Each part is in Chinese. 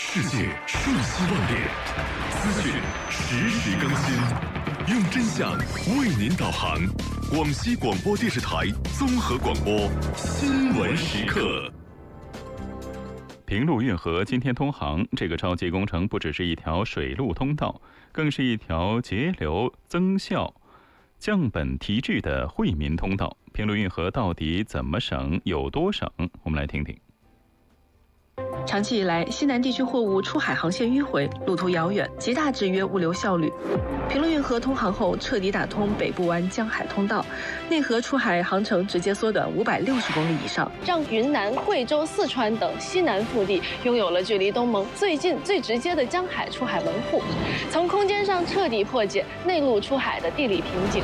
世界瞬息万变，资讯实时更新，用真相为您导航。广西广播电视台综合广播新闻时刻。 平陆运河今天通航，这个超级工程不只是一条水陆通道，更是一条节流增效、降本提质的惠民通道。平陆运河到底怎么省，有多省？我们来听听。 长期以来，西南地区货物出海航线迂回，路途遥远，极大制约物流效率。平陆运河通航后，彻底打通北部湾江海通道，内河出海航程直接缩短560公里以上，让云南、贵州、四川等西南腹地拥有了距离东盟最近、最直接的江海出海门户，从空间上彻底破解内陆出海的地理瓶颈。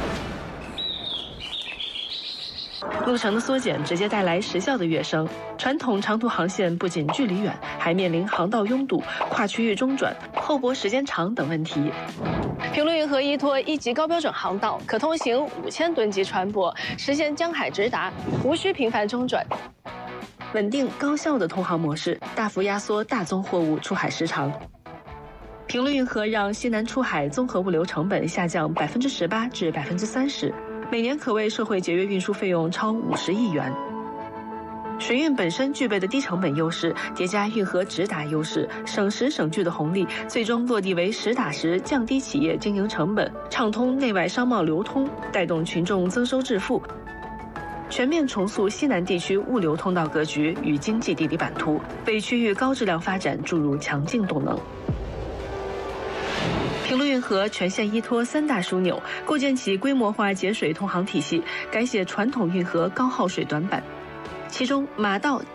路程的缩减直接带来时效的跃升，传统长途航线不仅距离远，还面临航道拥堵、跨区域中转、候泊时间长等问题。平陆运河依托1级高标准航道，可通行5000吨级船舶，实现江海直达，无需频繁中转。稳定高效的通航模式，大幅压缩大宗货物出海时长。平陆运河让西南出海综合物流成本下降18%至30%。每年可为社会节约运输费用超50亿元。水运本身具备的低成本优势，叠加运河直达优势，省时省距的红利，最终落地为实打实降低企业经营成本，畅通内外商贸流通，带动群众增收致富，全面重塑西南地区物流通道格局与经济地理版图，为区域高质量发展注入强劲动能。平陆运河全线依托3大枢纽，构建起规模化节水通航体系，改写传统运河高耗水短板。其中，马道、